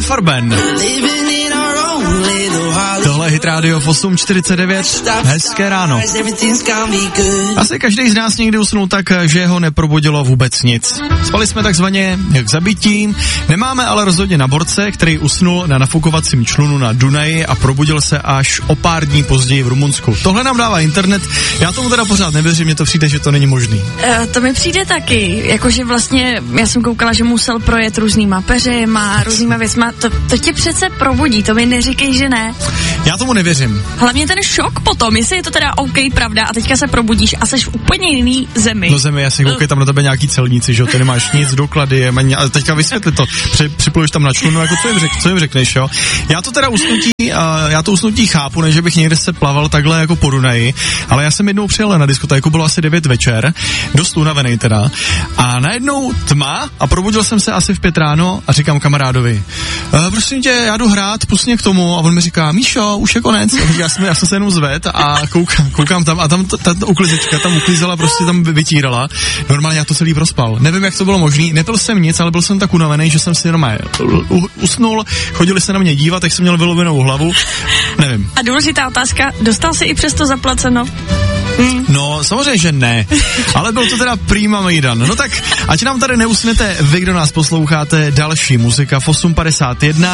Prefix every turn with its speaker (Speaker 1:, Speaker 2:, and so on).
Speaker 1: Farben. Tohle je Hit Radio v 8:49. Hezké ráno. Asi každý z nás někdy usnul tak, že ho neprobudilo vůbec nic. Spali jsme takzvaně jak zabitím, nemáme ale rozhodně na borce, který usnul na nafukovacím člunu na Dunaji a probudil se až o pár dní později v Rumunsku. Tohle nám dává internet, já tomu teda pořád nevěřím, mně to přijde, že to není možný.
Speaker 2: To mi přijde taky, jakože vlastně, já jsem koukala, že musel projet různýma peřima, různýma věcma, to tě přece probudí, to mi neříkej, že ne.
Speaker 1: Já tomu nevěřím.
Speaker 2: Hlavně ten šok potom, jestli je to teda OK, pravda, a teďka se probudíš a seš v úplně jiný zemi.
Speaker 1: No zemi, jasně, koukej tam na tebe nějaký celníci, že jo, ty nemáš nic, doklady, ale teďka vysvětli to, připluješ tam na člunu, jako co jim řekneš, jo. Já to usnutí chápu, než bych někde se plaval takhle jako po Dunaji, ale já jsem jednou přijel na diskotéku, bylo asi 9 večer, dost unavený teda, a najednou tma a probudil jsem se asi v 5 ráno a říkám kamarádovi, prosím tě, já jdu hrát, pust mě k tomu, a on mi říká, Míšo, už je konec. Já jsem se jenom zved a koukám tam a tam ta uklizečka tam uklízela, prostě tam vytírala. Normálně já to celý prospal. Nevím, jak to bylo možné. Nepil jsem nic, ale byl jsem tak unavený, že jsem si normálně usnul, chodili se na mě dívat, tak jsem měl vylovenou hlavu. Nevím.
Speaker 2: A důležitá otázka, dostal jsi i přesto zaplaceno?
Speaker 1: No, samozřejmě, že ne. Ale byl to teda prima mejdan. No tak, ať nám tady neusnete vy, kdo nás posloucháte, další muzika v 8:51.